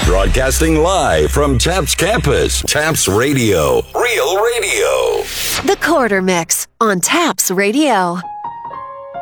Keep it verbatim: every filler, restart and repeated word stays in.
Broadcasting live from TAPS campus. TAPS Radio. Real radio. The Quarter Mix on TAPS Radio.